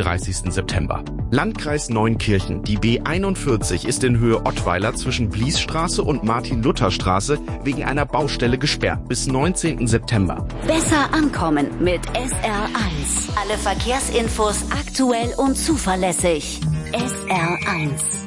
30. September. Landkreis Neunkirchen. Die B41 ist in Höhe Ottweiler zwischen Bliesstraße und Martin-Luther-Straße wegen einer Baustelle gesperrt bis 19. September. Besser ankommen mit SR1. Alle Verkehrsinfos aktuell und zuverlässig. SR1.